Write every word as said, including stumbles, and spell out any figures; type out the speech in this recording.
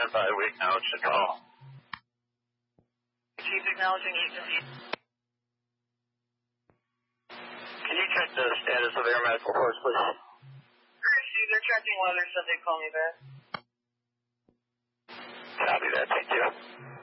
standby. We acknowledge the call. Chief acknowledging agency. Can you check the status of Air Medical Force, please? Chief, they're checking weather, so they call me back. Copy that. Thank you.